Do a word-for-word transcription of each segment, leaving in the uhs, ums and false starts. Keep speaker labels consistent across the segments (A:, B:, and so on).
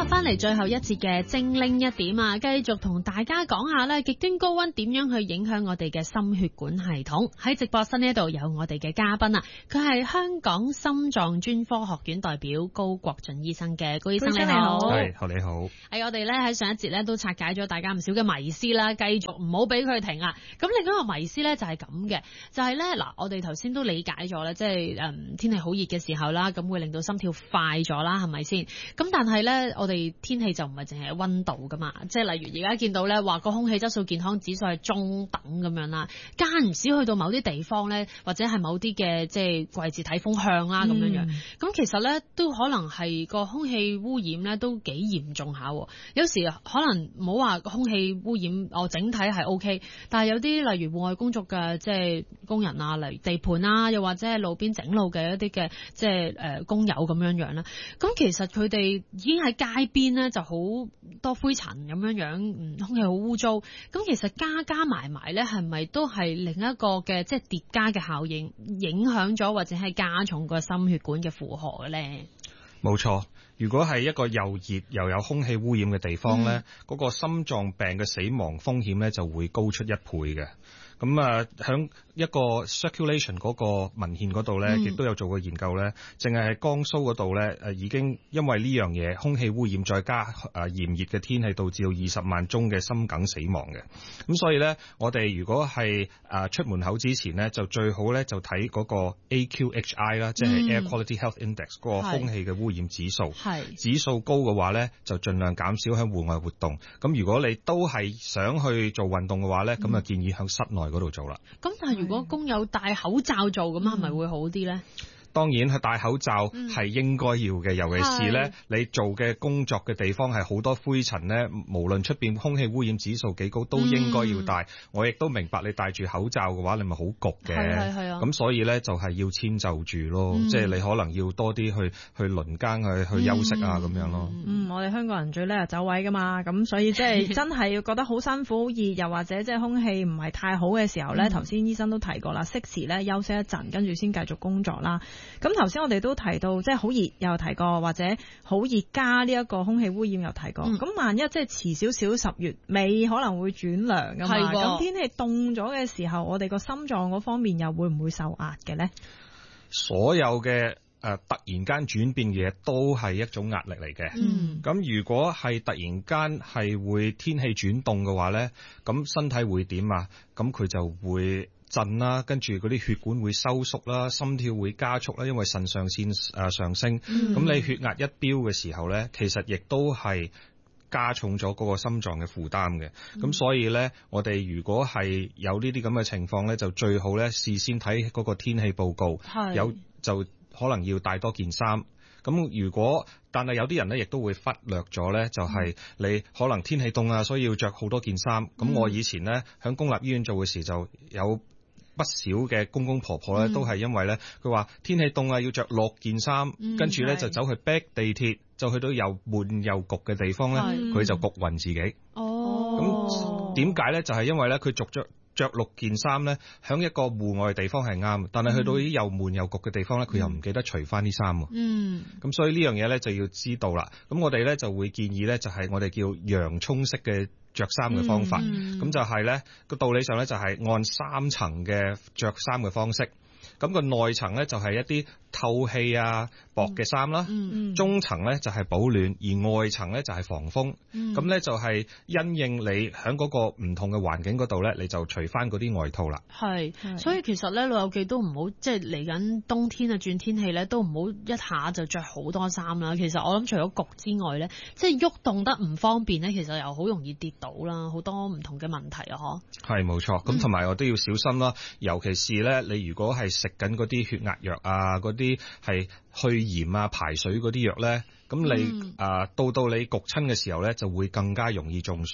A: 翻嚟最後一節嘅精靈一點啊，繼續同大家講下咧極端高溫點樣去影響我哋嘅心血管系統。喺直播室呢度有我哋嘅嘉賓啊，佢係香港心臟專科學院代表高國俊醫生嘅。高醫生你好。
B: 係，好你好。
A: 係我哋咧喺上一節咧都拆解咗大家唔少嘅迷思啦，繼續唔好俾佢停啊。咁另一個迷思咧就係咁嘅，就係咧嗱，我哋頭先都理解咗咧，即係誒天氣好熱嘅時候啦，咁會令到心跳快咗啦，係咪先？咁但係咧，我哋天氣就唔係淨係溫度噶嘛，即係例如而家見到咧話個空氣質素健康指數係中等咁樣啦，間唔時去到某啲地方咧，或者係某啲嘅即係季節睇風向啦咁樣樣，咁、嗯、其實咧都可能係個空氣污染咧都幾嚴重下，有時可能唔好話個空氣污染，我整體係 O K， 但係有啲例如戶外工作嘅即係工人啊，例如地盤啊，又或者係路邊整路嘅一啲嘅即係誒工友咁樣樣啦，咁其實佢哋已經喺街邊咧就好多灰塵咁樣樣，嗯，空氣好污糟。咁其實加加埋埋咧，係咪都係另一個嘅即係疊加嘅效應，影響咗或者係加重個心血管嘅負荷嘅咧？
B: 冇錯，如果係一個又熱又有空氣污染嘅地方咧，嗰、嗯、個心臟病嘅死亡風險咧就會高出一倍嘅。咁啊，響一個 circulation 嗰個文獻嗰度咧，亦都有做過研究咧，淨係喺江蘇嗰度咧，誒已經因為呢樣嘢空氣污染再加誒炎熱嘅天氣，導致到二十萬宗嘅心梗死亡嘅。咁所以咧，我哋如果係誒出門口之前咧，就最好咧就睇嗰個 A Q H I 啦，即係 Air Quality Health Index 嗰個空氣嘅污染指數。係指數高嘅話咧，就盡量減少喺戶外活動。咁如果你都係想去做運動嘅話咧，咁、嗯、啊建議向室內嗰度做啦。
A: 咁但係如果工友戴口罩做，咁係咪會好啲咧？
B: 當然係戴口罩係應該要嘅、嗯，尤其是咧你做嘅工作嘅地方係好多灰塵咧，無論出邊空氣污染指數幾高，都應該要戴、嗯。我亦都明白你戴住口罩嘅話，你咪好焗嘅。係係啊。咁所以咧就係要遷就住咯，嗯、即係你可能要多啲去去輪更去去休息啊咁、嗯、樣咯。
C: 嗯，我哋香港人最叻係走位噶嘛，咁所以即係真係要覺得好辛苦、好熱，又或者即係空氣唔係太好嘅時候咧，頭、嗯、先醫生都提過啦，適時咧休息一陣，跟住先繼續工作啦。咁頭先我哋都提到，即係好熱又提過，或者好熱加呢一個空氣污染又提過。咁、嗯、萬一即係遲少少十月尾可能會轉涼㗎嘛？咁天氣凍咗嘅時候，我哋個心臟嗰方面又會唔會受壓嘅咧？所有嘅誒、呃、突然間轉變嘅嘢都係一種壓力嚟嘅。嗯。咁如果係突然間係會天氣轉凍嘅話咧，咁身體會點啊？咁佢就會震啦，跟住嗰啲血管會收縮啦，心跳會加速啦，因為腎上腺誒上升。咁、嗯、你血壓一飆嘅時候咧，其實亦都係加重咗嗰個心臟嘅負擔嘅。咁、嗯、所以咧，我哋如果係有呢啲咁嘅情況咧，就最好咧事先睇嗰個天氣報告，有就可能要帶多件衫。咁如果但係有啲人咧，亦都會忽略咗咧，就係、是、你可能天氣凍啊，所以要着好多件衫。咁、嗯、我以前咧喺公立醫院做嘅時就有不少嘅公公婆婆咧、嗯，都係因為咧，佢話天氣凍啊，要着六件衫、嗯，跟住咧就走去逼地鐵，就去到又悶又焗嘅地方咧，佢、嗯、就焗暈自己。哦，咁點解咧？就係、是、因為咧，佢着着着六件衫咧，喺一個戶外嘅地方係啱，但係去到啲又悶又焗嘅地方咧，佢、嗯、又唔記得除翻啲衫。嗯，咁所以呢樣嘢咧就要知道啦。咁我哋咧就會建議咧，就係我哋叫洋葱式嘅着衫嘅方法，咁、嗯、就係咧個道理上咧就係按三層嘅着衫嘅方式。咁、個內層咧就係一啲透氣啊薄嘅衫啦，嗯嗯、中層咧就係保暖，而外層咧就係防風。咁、嗯、咧就係因應你喺嗰個唔同嘅環境嗰度咧，你就除翻嗰啲外套啦。係，所以其實咧老友記都唔好即係嚟緊冬天啊轉天氣咧，都唔好一下就着好多衫啦。其實我諗除咗焗之外咧，即係喐動得唔方便咧，其實又好容易跌倒啦，好多唔同嘅問題啊！嗬。係冇錯，咁同埋我都要小心啦，尤其是咧你如果係食緊嗰啲血壓藥啊，嗰啲係去鹽啊排水嗰啲藥咧，咁你啊、嗯呃、到到你焗親嘅時候咧，就會更加容易中暑啦。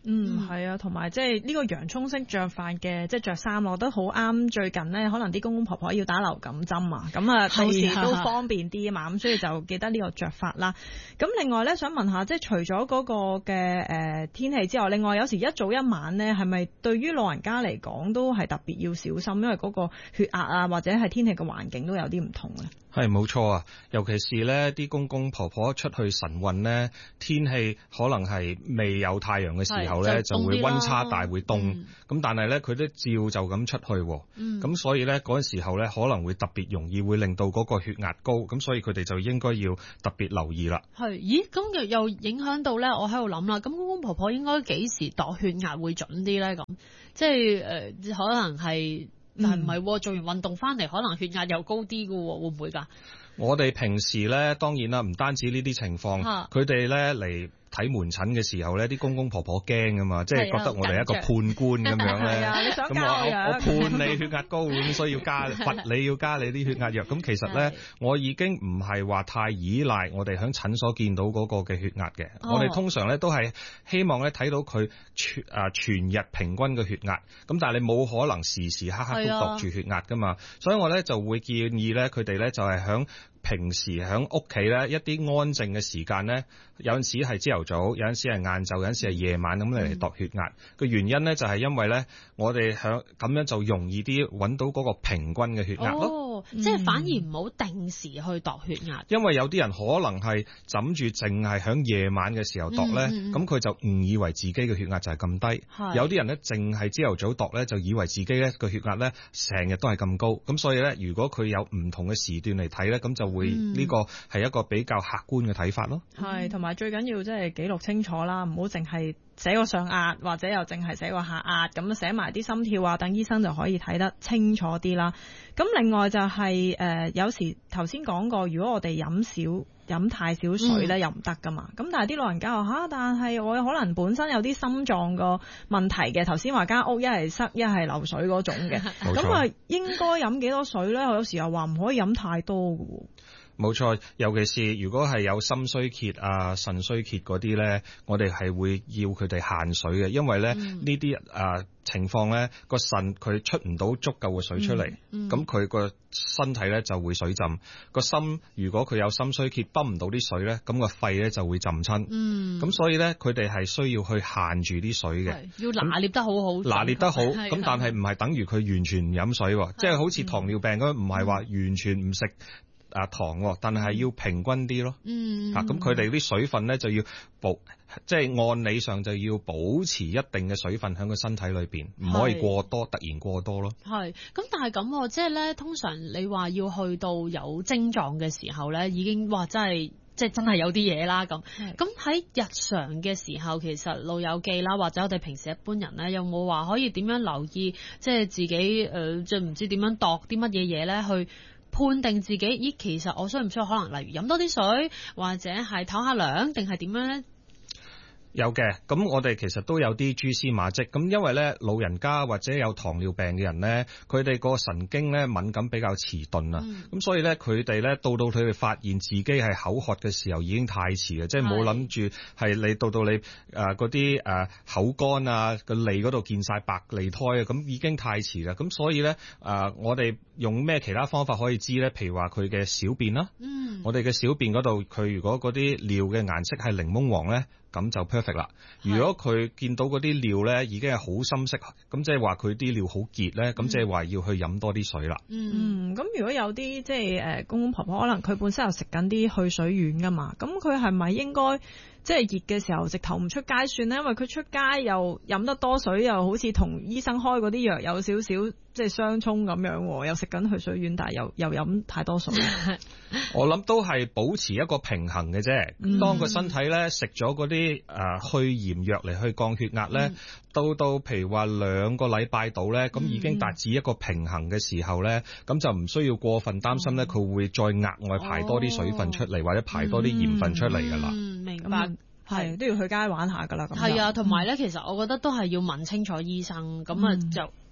C: 嗯，係啊，同埋即係呢個洋葱式着法嘅，即係着衫，我覺得好啱最近呢，可能啲公公婆婆要打流感針啊，咁啊到時都方便啲啊嘛，咁所以就記得呢個着法啦。咁另外咧，想問下，即係除咗嗰個嘅誒天氣之外，另外有時一早一晚咧，係咪對於老人家嚟講都係特別要小心，因為嗰個血壓啊，或者係天氣嘅環境都有啲唔同咧？
B: 係冇錯啊，尤其是咧啲公公婆婆出去晨運呢，天氣可能係未有太陽嘅時候咧，就，就會溫差大，會凍。咁、嗯、但係咧，佢都照就咁出去，咁、嗯、所以咧嗰陣時候咧，可能會特別容易會令到嗰個血壓高，咁所以佢哋就應該要特別留意啦。係，
A: 咦？咁又又影響到咧，我喺度諗啦，咁公公婆婆應該幾時度血壓會準啲咧？咁即係誒、呃，可能係。但係唔係做完運動翻嚟，可能血壓又高啲㗎喎，會唔會㗎？
B: 我哋平時咧，當然啦，唔單止呢啲情況，佢哋咧嚟睇門診嘅時候咧，啲公公婆婆驚㗎嘛，即係覺得我哋一個判官咁樣咧。咁我我判你血壓高，咁所以要加罰你要加你啲血壓藥。咁其實咧，我已經唔係話太依賴我哋喺診所見到嗰個嘅血壓嘅。哦、我哋通常咧都係希望咧睇到佢全啊全日平均嘅血壓。咁但係你冇可能時時刻刻都度住血壓㗎嘛。所以我咧就會建議咧佢哋咧就係響平時喺屋企咧一啲安靜嘅時間咧，有陣時係朝頭早，有陣時係晏晝，有陣時係夜晚咁嚟嚟度血壓。個、嗯、原因咧就係因為咧，我哋響咁樣就容易啲揾到嗰個平均嘅血壓咯。哦，
A: 即係反而唔好定時去度血壓。
B: 嗯、因為有啲人可能係枕住淨係響夜晚嘅時候度咧，咁佢、嗯嗯、就誤以為自己嘅血壓就係咁低。是有啲人咧淨係朝頭早度咧，就以為自己咧個血壓咧成日都係咁高。咁所以咧，如果佢有唔同嘅時段嚟睇咧，咁就會呢個係一個比較客觀嘅睇法咯。
C: 係，同埋最緊要即係記錄清楚啦，唔好淨係寫個上壓，或者又淨係寫個下壓，咁寫埋啲心跳啊，等醫生就可以睇得清楚啲啦。咁另外就係、是、誒、呃，有時頭先講過，如果我哋飲少飲太少水咧，嗯、又唔得噶嘛。咁但係啲老人家話吓，但係我可能本身有啲心臟個問題嘅。頭先話間屋一係塞一係漏水嗰種嘅，咁啊錯應該飲幾多水咧？我有時又話唔可以飲太多㗎。
B: 冇錯，尤其是如果係有心衰竭啊、腎衰竭嗰啲咧，我哋係會要佢哋限水嘅，因為咧呢啲、嗯、啊情況咧個腎佢出唔到足夠嘅水出嚟，咁佢個身體咧就會水浸。個心如果佢有心衰竭，泵唔到啲水咧，咁個肺咧就會浸親。咁、嗯、所以咧佢哋係需要去限住啲水嘅，
A: 要拿捏得好好，
B: 拿捏得好。咁但係唔係等於佢完全唔飲水，即係好似糖尿病咁，唔係話完全唔食。啊糖，但係要平均啲咯。嗯，啊咁佢哋啲水分咧就要保，即係按理上就要保持一定嘅水分喺個身體裏邊，唔可以過多，突然過多咯。係，
A: 咁但係咁，即係咧，通常你話要去到有症狀嘅時候咧，已經哇真係即係真係有啲嘢啦咁。咁喺日常嘅時候，其實老友記啦，或者我哋平時一般人咧，有冇話可以點樣留意，即係自己誒，即係唔知點樣度啲乜嘢嘢咧去判定自己，咦，其實我需唔需要可能例如飲多啲水，或者係唞下涼，定係點樣咧？
B: 有嘅，咁我哋其實都有啲蛛絲馬跡。咁因為咧，老人家或者有糖尿病嘅人咧，佢哋個神經咧敏感比較遲鈍啊。咁、嗯、所以咧，佢哋咧到到佢哋發現自己係口渴嘅時候，已經太遲嘅，即係冇諗住係你到到你誒嗰啲誒口乾啊，個脷嗰度見晒白脷苔啊，咁已經太遲啦。咁所以咧誒、呃，我哋用咩其他方法可以知咧？譬如話佢嘅小便啦，嗯、我哋嘅小便嗰度，佢如果嗰啲尿嘅顏色係檸檬黃咧，咁就 perfect 啦。如果佢見到嗰啲尿咧已經係好深色，咁即係話佢啲尿好結咧，咁即係話要去飲多啲水啦。
C: 嗯，咁如果有啲即係誒公公婆婆，可能佢本身又食緊啲去水丸噶嘛，咁佢係咪應該即係熱嘅時候直頭唔出街算咧？因為佢出街又飲得多水，又好似同醫生開嗰啲藥有少少即係相衝咁樣，又食緊去水丸，但係又又飲太多水。
B: 我諗都係保持一個平衡嘅啫。嗯、當個身體咧食咗嗰啲誒去炎藥嚟去降血壓咧，嗯、到到譬如話兩個禮拜度咧，咁、嗯、已經達至一個平衡嘅時候咧，咁就唔需要過分擔心咧，佢、嗯、會再額外排多啲水分出嚟，哦、或者排多啲鹽分出嚟噶啦。
A: 嗯，明白。
C: 係都要去街玩下噶啦。咁係
A: 啊，同埋咧，其實我覺得都係要問清楚醫生，咁啊、嗯、就。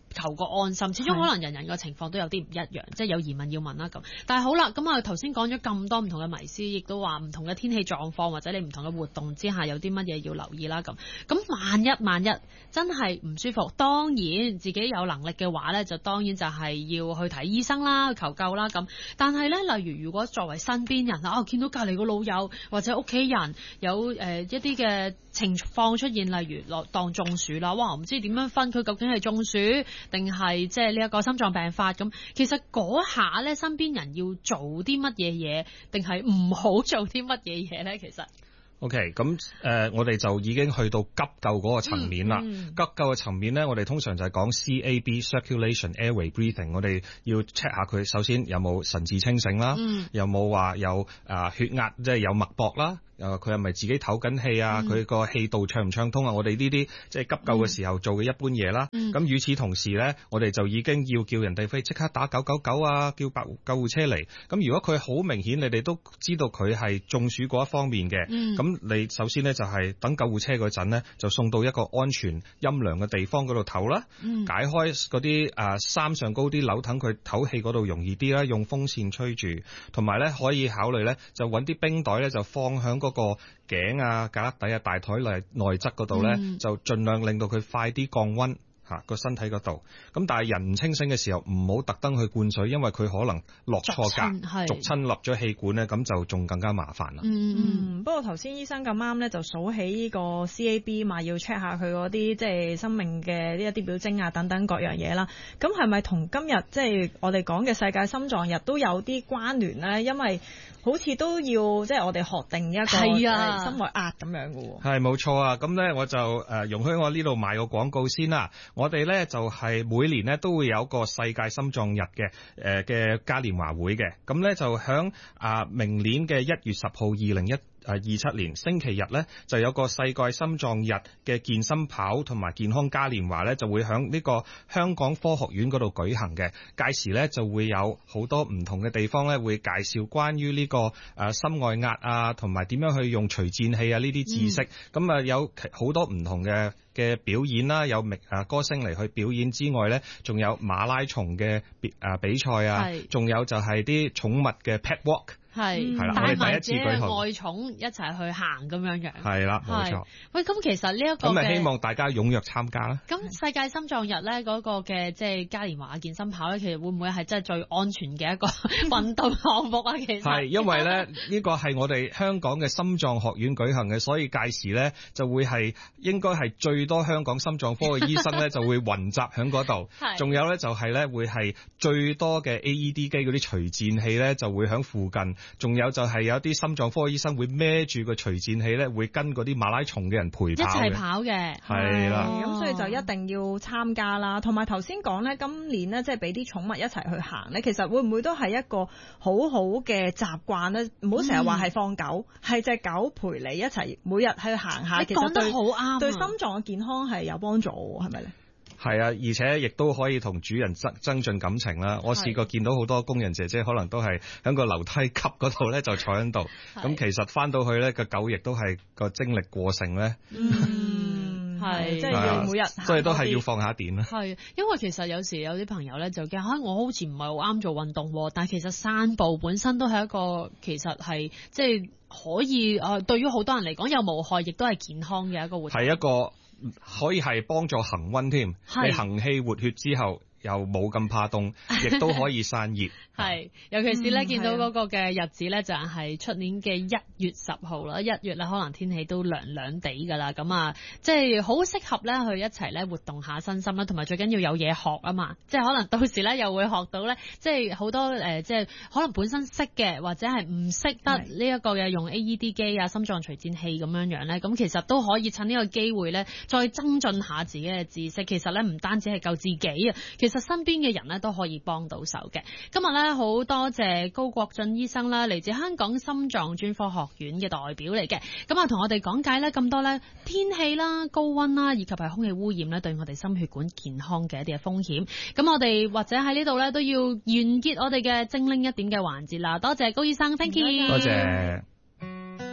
A: 求個安心。始終可能人人個情況都有啲唔一樣，即係有疑問要問啦咁。但係好啦，咁啊頭先講咗咁多唔同嘅迷思，亦都話唔同嘅天氣狀況或者你唔同嘅活動之下有啲乜嘢要留意啦咁。咁萬一萬一真係唔舒服，當然自己有能力嘅話咧，就當然就係要去睇醫生啦，去求救啦咁。但係咧，例如如果作為身邊人啊，見到隔離個老友或者屋企人有誒、呃、一啲嘅情況出現，例如落當中暑啦，哇唔知點樣分佢究竟係中暑定係即係呢一個心臟病發咁。其實嗰下咧，身邊人要做啲乜嘢嘢，定係唔好做啲乜嘢嘢咧？其實。
B: OK， 咁誒、呃，我哋就已經去到急救嗰個層面啦。
A: 嗯嗯、
B: 急救嘅層面咧，我哋通常就係講 C A B circulation airway breathing。我哋要 check 下佢首先有冇神志清醒啦，
A: 嗯、
B: 有冇話有啊、呃、血壓即係有脈搏啦。誒佢係咪自己唞緊氣啊？佢個、嗯、氣道暢唔暢通啊？我哋呢啲即係急救嘅時候做嘅一般嘢啦。咁、嗯、與此同時咧，我哋就已經要叫人哋飛即刻打九九九啊，叫白救護車嚟。咁如果佢好明顯，你哋都知道佢係中暑嗰一方面嘅，咁、嗯、你首先咧就係等救護車嗰陣咧，就送到一個安全陰涼嘅地方嗰度唞啦，嗯、解開嗰啲誒三上高啲樓，等佢唞氣嗰度容易啲啦，用風扇吹住，同埋咧可以考慮咧就揾啲冰袋咧就放響嗰、嗰個頸啊、胳肋底啊、大腿內內側嗰度咧，嗯、就盡量令到佢快啲降溫嚇個身體嗰度。咁但係人唔清醒嘅時候，唔好特登去灌水，因為佢可能落錯格，逐親立咗氣管咧，咁就仲更加麻煩啦。
C: 嗯嗯。不過頭先醫生咁啱咧，就數起呢個 C A B 嘛，要 check 下佢嗰啲即係生命嘅呢一啲表徵啊，等等各樣嘢啦。咁係咪同今日即係我哋講嘅世界心臟日都有啲關聯咧？因為好似都要即係我哋學定一個係啊心外壓咁樣嘅喎。係
B: 冇錯啊！咁咧我就誒、呃、容許我呢度賣個廣告先啦。我哋咧就係、是、每年咧都會有個世界心臟日嘅誒嘅嘉年華會嘅。咁咧就響啊、呃、明年嘅一月十號二零一。誒二七年星期日咧，就有個世界心臟日嘅健身跑同埋健康嘉年華咧，就會喺呢個香港科學院嗰度舉行嘅。屆時咧就會有好多唔同嘅地方咧，會介紹關於呢、這個誒、呃、心外壓啊，同埋點樣去用除顫器啊呢啲知識。咁啊、嗯、有好多唔同嘅嘅表演啦，有明誒歌星嚟去表演之外咧，仲有馬拉松嘅比誒比賽啊，仲有就係啲寵物嘅 pet walk。係，係啦，我哋第一次舉行
A: 愛寵一齊去行咁樣樣。
B: 係啦，冇錯。
A: 喂，咁其實呢一個
B: 咁咪希望大家踴躍參加啦。
A: 咁世界心臟日咧嗰個嘅即係嘉年華健身跑咧，其實會唔會係真係最安全嘅一個運動項目啊？其實
B: 係，因為咧呢個係我哋香港嘅心臟學院舉行嘅，所以屆時咧就會係應該係最多香港心臟科嘅醫生咧就會雲集喺嗰度。係。仲有咧就係咧會係最多嘅 A E D 機嗰啲除顫器咧就會喺附近。仲有就係有啲心臟科醫生會孭住個除顫器咧，會跟嗰啲馬拉松嘅人陪跑嘅。一齊跑嘅，係啦。咁所以就一定要參加啦。同埋頭先講咧，今年咧即係俾啲寵物一齊去行咧，其實會唔會都係一個好好嘅習慣咧？唔好成日話係放狗，係隻、嗯、狗陪你一齊每日去行下。你講得好啱，對心臟嘅健康係有幫助，係咪咧？係啊，而且亦都可以同主人增增進感情啦。我試過見到好多工人姐姐可能都係喺個樓梯級嗰度咧就坐喺度，咁其實翻到去咧個狗亦都係個精力過剩咧。嗯，係即係要每日，所以都係要放下電啦。係，因為其實有時有啲朋友咧就驚，嚇我好似唔係好啱做運動，但係其實散步本身都係一個其實係即係可以誒，對於好多人嚟講又無害，亦都係健康嘅一個活動。係一個。可以係幫助恆溫添，你行氣活血之後又冇咁怕凍，亦都可以散熱。係，尤其是咧、嗯、見到嗰個嘅日子咧，就係出年嘅一月十號啦。一月咧可能天氣都涼涼地㗎啦，咁啊，即係好適合咧去一齊咧活動下身心啦，同埋最緊要有嘢學啊嘛。即係可能到時咧又會學到咧，即係好多誒、呃，即係可能本身識嘅或者係唔識得呢一個嘅用 A E D 機啊、心臟除顫器咁樣樣咧，咁其實都可以趁呢個機會咧，再增進下自己嘅知識。其實咧唔單止係救自己啊，其實身邊嘅人咧都可以幫到手嘅。今日咧。好多謝高國進醫生啦，嚟自香港心臟專科學院嘅代表嚟嘅，咁啊同我哋講解咧咁多咧天氣啦、高溫啦，以及係空氣污染咧對我哋心血管健康嘅一啲嘅風險。咁我哋或者喺呢度咧都要完結我哋嘅精靈一點嘅環節啦。多謝高醫生 ，thank you。多謝。